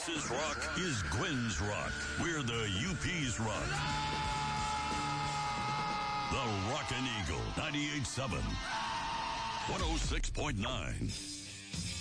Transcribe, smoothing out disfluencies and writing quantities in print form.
Texas rock is Gwen's rock. We're the UP's rock. The Rockin' Eagle, 98.7, 106.9.